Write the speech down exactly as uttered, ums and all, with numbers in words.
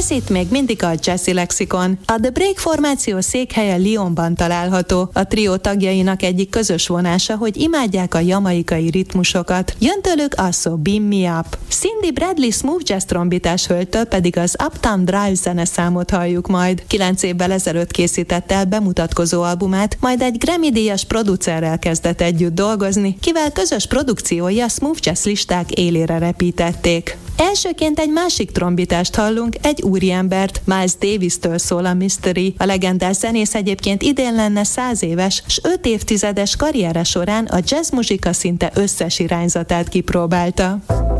Ez itt még mindig a Jazzy Lexikon. A The Break formáció székhelye Lyonban található. A trió tagjainak egyik közös vonása, hogy imádják a jamaikai ritmusokat. Jön tőlük a So Beam Me Up. Cindy Bradley smooth jazz trombitás hölgytől pedig az Uptown Drive zeneszámot halljuk majd. Kilenc évvel ezelőtt készített el bemutatkozó albumát, majd egy Grammy-díjas producerrel kezdett együtt dolgozni, kivel közös produkciói a smooth jazz listák élére repítették. Elsőként egy másik trombitást hallunk, egy úriembert, Miles Davis-től szól a Mystery. A legendás zenész egyébként idén lenne száz éves, s öt évtizedes karriere során a jazzmuzsika szinte összes irányzatát kipróbálta.